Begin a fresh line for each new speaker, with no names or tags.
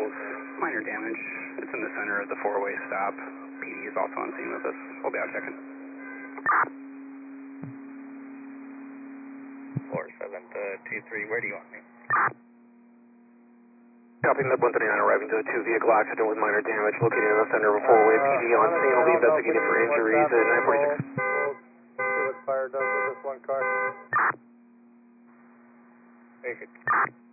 vehicles. Minor damage. It's in the center of the four-way stop. PD is also on scene with us. We'll be out checking.
4723, where do you want me?
Copy Med 139 arriving to a two-vehicle accident with minor damage located in the center of a four-way. PD on scene will be investigating for injuries at 946.
We'll see what fire does with this one car.
Very good.